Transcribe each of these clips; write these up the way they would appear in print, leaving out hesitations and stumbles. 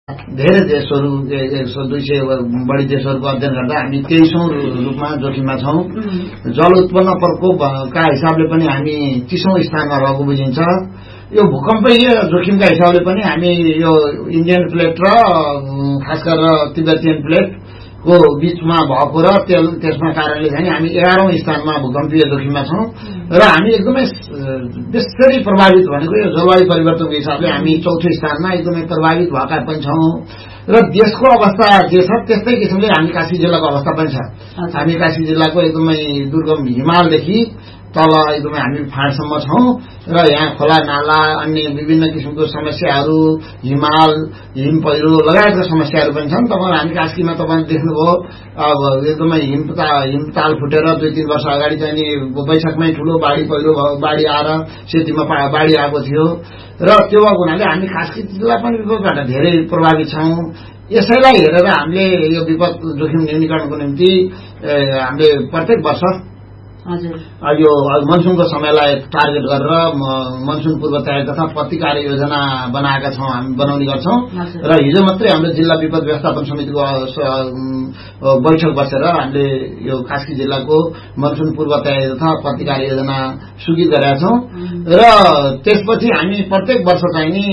धेरै देशहरू 200 बढी देशहरूको अध्ययन गर्दा हामी 23औं रूपमा जोखिममा छौं। जल उत्पन्न प्रकोपका हिसाबले पनि हामी 30औं स्थानमा रहेको बुझिन्छ। यो भूकम्पीय जोखिमका हिसाबले पनि हामी यो इन्डियन प्लेट र खास गरेर तिब्बतियन प्लेट को बीचमा भएको र त्यसमा कारणले चाहिँ हामी 11औं स्थानमा भूकम्पीय जोखिममा छौं र हामी एकदमै बेसरी प्रभावित भनेको यो जलवायु परिवर्तनको हिसाबले हामी 4थो स्थानमा एकदमै प्रभावित भएका पनि छौं र देशको अवस्था जे छ त्यस्तै किसिमले हामी कास्की जिल्लाको अवस्था पनि छ। हामी कास्की जिल्लाको एकदमै दुर्गम हिमालदेखि तल एकदमै हामी फाँटसम्म छौं र यहाँ खोला नाला अन्य विभिन्न किसिमको समस्याहरू हिमाल हिम पहिरो लगायतका समस्याहरू पनि छन्। तपाईहरु हामी कास्कीमा तपाईले देख्नुभयो अब एकदमै हिमताल फुटेर 2-3 वर्ष अगाडि चाहिँ नि वैशाखमै ठूलो बाढी पहिरो बाढी आएर सेतीमा बाढी आएको थियो र त्यो भएको हुनाले हामी कास्की जिल्ला पनि विपदबाट धेरै प्रभावित छौं। यसैलाई हेरेर हामीले यो विपद जोखिम न्यूनीकरणको निम्ति हामीले प्रत्येक वर्ष यो मनसुनको समयलाई टार्गेट गरेर मनसुन पूर्व तयारी तथा प्रतिकार योजना बनाएका छौं, हामी बनाउने गर्छौं र हिजो मात्रै हाम्रो जिल्ला विपद व्यवस्थापन समितिको बैठक बसेर हामीले यो कास्की जिल्लाको मनसुन पूर्व तयारी तथा प्रतिकार योजना स्वीकृत गरेका छौं र त्यसपछि हामी प्रत्येक वर्ष चाहिँ नि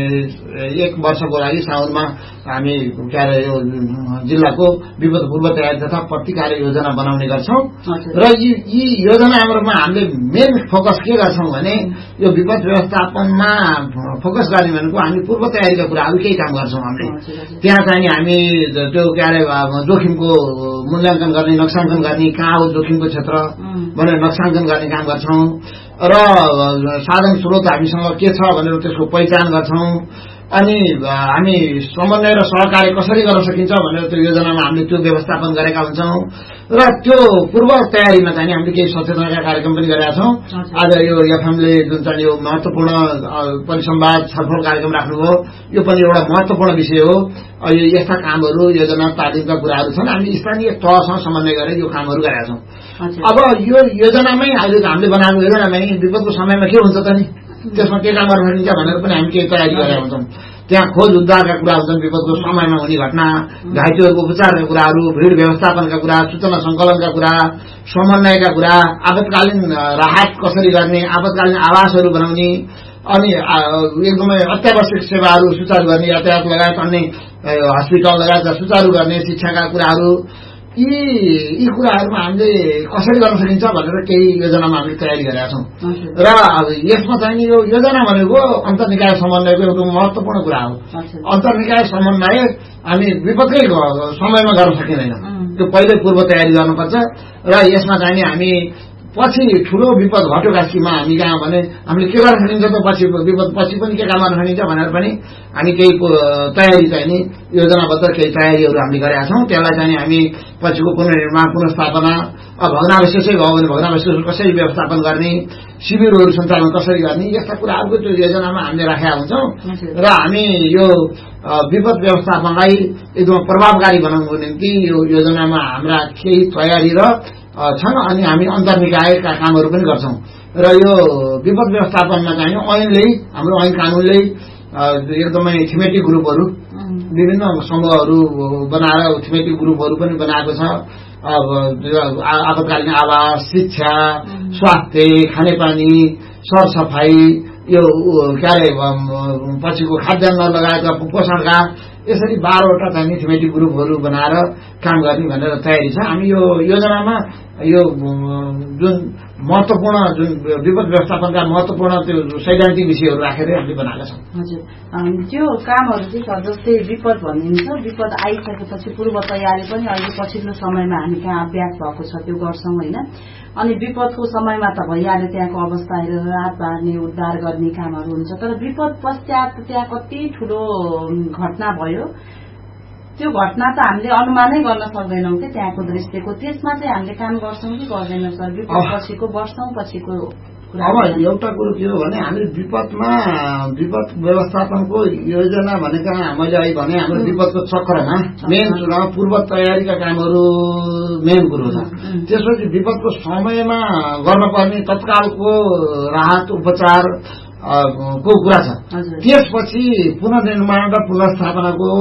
1 वर्षको लागि साउनमा हामी यो जिल्लाको विपद पूर्व तयारी तथा प्रतिकार योजना बनाउने गर्छौं र यी योजनाहरुमा हामीले मेन फोकस के गर्छौं भने यो विपद व्यवस्थापनमा फोकस गर्ने भनेको हामी पूर्व तयारीका कुराहरु केही काम गर्छौं। हामीले त्यहाँ चाहिँ हामी त्यो जोखिमको मूल्याङ्कन गर्ने नक्साङ्कन गर्ने कहाँ हो जोखिमको क्षेत्र भनेर नक्साङ्कन गर्ने काम गर्छौं र साधन स्रोत हामीसँग के छ भनेर त्यसको पहिचान गर्छौं अनि हामी समन्वय र सहकार्य कसरी गर्न सकिन्छ भनेर त्यो योजनामा हामीले त्यो व्यवस्थापन गरेका हुन्छौं र त्यो पूर्व तयारीमा चाहिँ हामीले केही सचेतनता कार्यक्रम पनि गरेका छौं। आज यो एफएमले जुन चाहिँ यो महत्त्वपूर्ण परिसंवाद छलफल कार्यक्रम राख्नुभयो यो पनि एउटा महत्त्वपूर्ण विषय हो। यो यस्ता कामहरू योजना तालिमका कुराहरू छन्, हामी स्थानीय तहसँग समन्वय गरेर यो कामहरू गरेका छौं। अब यो योजनामै अहिले हामीले बनाएको योजनामै विपदको समयमा के हुन्छ त नि त्यसमा के काम गर्न सकिन्छ भनेर पनि हामी केही तयारी गरेका हुन्छौं। त्यहाँ खोज उद्धारका कुरा हुन्छन्, विपदको समयमा हुने घटना, घाइतेहरूको उपचारका कुराहरू, भीड़ व्यवस्थापनका कुरा, सूचना संकलनका कुरा, समन्वयका कुरा, आपतकालीन राहत कसरी गर्ने, आपतकालीन आवासहरू बनाउने अनि एकदमै अत्यावश्यक सेवाहरू सुचारू गर्ने, यातायात लगायत अन्य हस्पिटल लगायतका सुचारू गर्ने, शिक्षाका कुराहरू, यी कुराहरुमा हामीले कसरी गर्न सकिन्छ भनेर केही योजनामा हामीले तयारी गरेका छौं र यसमा चाहिँ यो योजना भनेको अन्तर्निकाय समन्वयको एउटा महत्त्वपूर्ण कुरा हो। अन्तर्निकाय समन्वय हामी विपदकै समयमा गर्न सकिँदैन, त्यो पहिले पूर्व तयारी गर्नुपर्छ र यसमा चाहिँ हामी पछि ठूलो विपद घट्यो कास्कीमा हामी कहाँ भने हामीले के गर्न सकिन्छ त पछि विपद पछि पनि के काम गर्न सकिन्छ भनेर पनि हामी केही तयारी चाहिँ नि योजनाबद्ध केही तयारीहरू हामीले गरेका छौं। त्यसलाई चाहिँ हामी पछिको पुनर्निर्माण पुनर्स्थापना भग्नावशेषै भयो भने भग्नावशेषहरू कसरी व्यवस्थापन गर्ने, शिविरहरू सञ्चालन कसरी गर्ने, यस्ता कुराहरूको त्यो योजनामा हामीले राखेका हुन्छौं र हामी यो विपद व्यवस्थापनलाई एकदम प्रभावकारी बनाउनको निम्ति यो योजनामा हाम्रा केही तयारी र छन् अनि हामी अन्तर्निकायका कामहरू पनि गर्छौं र यो विपद व्यवस्थापनमा चाहिँ ऐनले हाम्रो ऐन कानूनले एकदमै थीमेटिक ग्रुपहरू विभिन्न समूहहरू बनाएर थीमेटिक ग्रुपहरू पनि बनाएको छ। अब आपतकालीन आवास, शिक्षा, स्वास्थ्य, खानेपानी, सरसफाई, यो पछिको खाद्यान्न लगायतका पोषणका यसरी 12वटा चाहिँ थीमेटिक ग्रुपहरू बनाएर काम गर्ने भनेर तयारी छ। हामी यो योजनामा यो जुन महत्त्वपूर्ण जुन विपद व्यवस्थापनका महत्त्वपूर्ण त्यो सैद्धान्तिक विषयहरू राखेर हामीले बनाएका छौं। हजुर, त्यो कामहरू चाहिँ छ जस्तै विपद भनिन्छ, विपद आइसकेपछि पूर्व तयारी पनि अहिले पछिल्लो समयमा हामी कहाँ अभ्यास भएको छ त्यो गर्छौं हैन। अनि विपदको समयमा त भइहाल्यो त्यहाँको अवस्था हेरेर राहत बाँड्ने उद्धार गर्ने कामहरू हुन्छ, तर विपद पश्चात त्यहाँ कति ठूलो घटना भयो त्यो घटना त हामीले अनुमानै गर्न सक्दैनौं के त्यहाँको दृश्यको, त्यसमा चाहिँ हामीले काम गर्छौं कि गर्दैनौं सर? विपद पछिको वर्षौं पछिको अब एउटा कुरो के हो भने हामी विपदमा विपद व्यवस्थापनको योजना भनेका मैले अहिले भने हाम्रो विपदको चक्रमा मेन चुनाव पूर्व तयारीका कामहरू मेन कुरो छ। त्यसपछि विपदको समयमा गर्नुपर्ने तत्कालको राहत उपचार को कुरा छ। त्यसपछि पुनर्निर्माण र पुनर्स्थापनाको